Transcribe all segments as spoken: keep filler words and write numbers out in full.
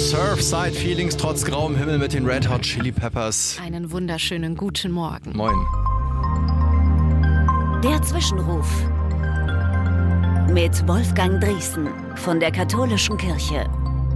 Surfside Feelings trotz grauem Himmel mit den Red Hot Chili Peppers. Einen wunderschönen guten Morgen. Moin. Der Zwischenruf mit Wolfgang Drießen von der Katholischen Kirche.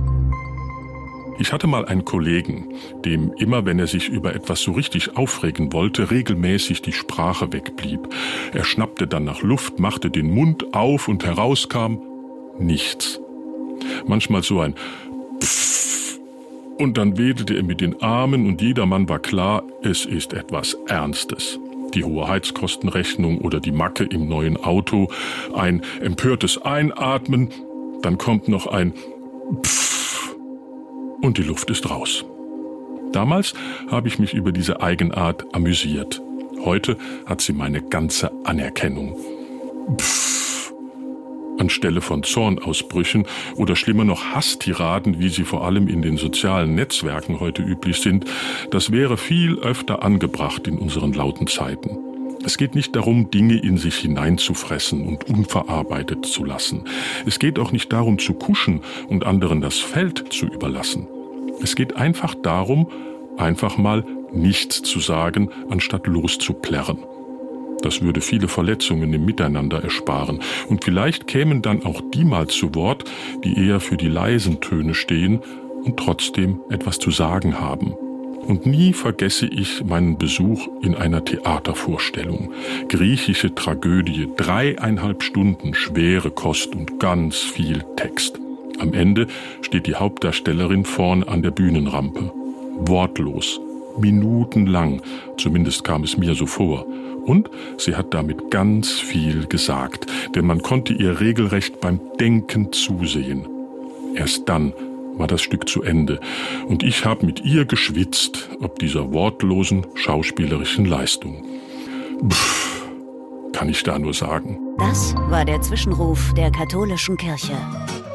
Ich hatte mal einen Kollegen, dem immer, wenn er sich über etwas so richtig aufregen wollte, regelmäßig die Sprache wegblieb. Er schnappte dann nach Luft, machte den Mund auf und herauskam nichts. Manchmal so ein Pfff und dann wedelte er mit den Armen und jedermann war klar, es ist etwas Ernstes. Die hohe Heizkostenrechnung oder die Macke im neuen Auto, ein empörtes Einatmen, dann kommt noch ein Pfff und die Luft ist raus. Damals habe ich mich über diese Eigenart amüsiert. Heute hat sie meine ganze Anerkennung. Pfff. Anstelle von Zornausbrüchen oder schlimmer noch Hasstiraden, wie sie vor allem in den sozialen Netzwerken heute üblich sind, das wäre viel öfter angebracht in unseren lauten Zeiten. Es geht nicht darum, Dinge in sich hineinzufressen und unverarbeitet zu lassen. Es geht auch nicht darum, zu kuschen und anderen das Feld zu überlassen. Es geht einfach darum, einfach mal nichts zu sagen, anstatt loszuplärren. Das würde viele Verletzungen im Miteinander ersparen. Und vielleicht kämen dann auch die mal zu Wort, die eher für die leisen Töne stehen und trotzdem etwas zu sagen haben. Und nie vergesse ich meinen Besuch in einer Theatervorstellung. Griechische Tragödie, dreieinhalb Stunden schwere Kost und ganz viel Text. Am Ende steht die Hauptdarstellerin vorn an der Bühnenrampe. Wortlos, minutenlang, zumindest kam es mir so vor. Und sie hat damit ganz viel gesagt, denn man konnte ihr regelrecht beim Denken zusehen. Erst dann war das Stück zu Ende und ich habe mit ihr geschwitzt, ob dieser wortlosen schauspielerischen Leistung. Pff, kann ich da nur sagen. Das war der Zwischenruf der Katholischen Kirche.